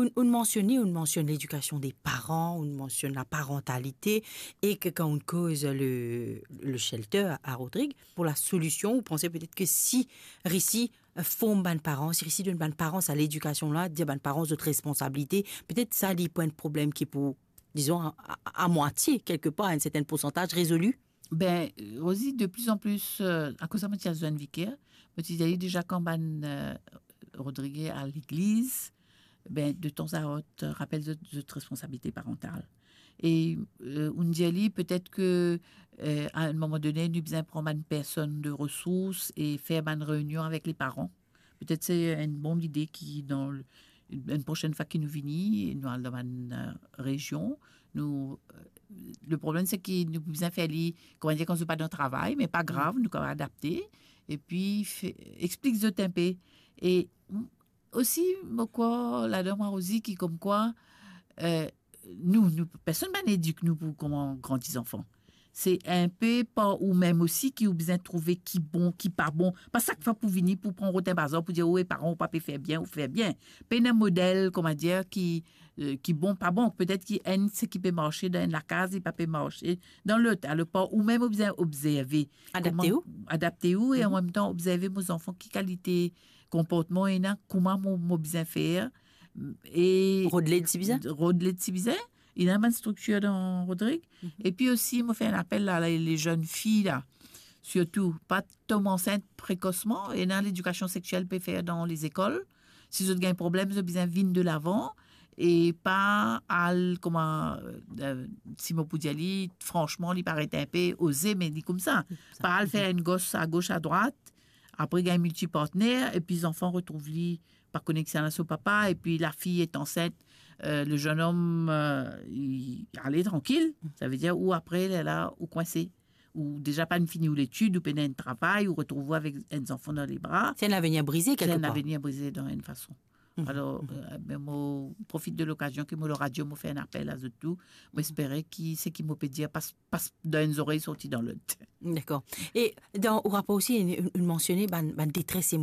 on mentionne l'éducation des parents, on mentionne la parentalité et que quand on cause le shelter à Rodrigue, pour la solution, vous pensez peut-être que si Rissi forme ban parents, si Rissi donne ban parents à l'éducation là, dire ban parents d'autres responsabilités, peut-être ça les points de problème qui pour, disons, à moitié, quelque part, un certain pourcentage résolu. Ben, aussi, de plus en plus, à cause de ma jeune vicaire, je suis déjà quand Rodrigue à l'église, ben, de temps à autre, rappel de responsabilité parentale. Et on dit peut-être que à un moment donné, nous besoin prendre une personne de ressources et faire une réunion avec les parents. Peut-être c'est une bonne idée qui une prochaine fois qu'il nous vient, nous allons dans une région, nous le problème c'est que nous besoin faire comment dire qu'on se pas dans le travail, mais pas grave, nous pouvons adapter et puis explique ce tempé et aussi quoi la dame Rosie qui comme quoi nous personne n'éduque nous pour comment grandir enfants. C'est un peu pas ou même aussi qui ont besoin de trouver qui bon, qui pas bon. Pas chaque fois pour venir pour prendre un bazar pour dire oui parents ou pas faire bien ou faire bien. Pas un modèle comment dire qui bon pas bon. Peut-être qui un c'est qui peut marcher dans la case et pas peut marcher dans l'autre. Alors pas ou même besoin observer. Adapter où et en même temps observer mes enfants qui qualité comportement et comment mon besoin faire et Rodelé de Tibizin. Il y a une structure dans Rodrigue. Et puis aussi, il m'a fait un appel à les jeunes filles, là. Surtout, pas tomber enceinte précocement. Et dans l'éducation sexuelle, peut faire dans les écoles. Si vous avez un problème, vous avez besoin de venir de l'avant. Et pas comment, si mon poudiali, franchement, il paraît un peu osé, mais dit comme ça. Pas à faire une gosse à gauche, à droite. Après, il y a un multipartenaire. Et puis, les enfants retrouvent par connexion à son papa. Et puis, la fille est enceinte. Le jeune homme, il allait tranquille. Ça veut dire, ou après, elle est là, ou coincé. Ou déjà pas une fini ou l'étude, ou peine un travail, ou retrouver avec un enfant dans les bras. C'est un avenir brisé, quelque part. C'est un avenir brisé dans une façon. Alors, je profite de l'occasion que le radio m'a fait un appel à tout. J'espérais qu'il c'est qui m'a peut dire passe dans une oreille sortie dans l'autre. D'accord. Et dans au rapport aussi, une mentionné, détresse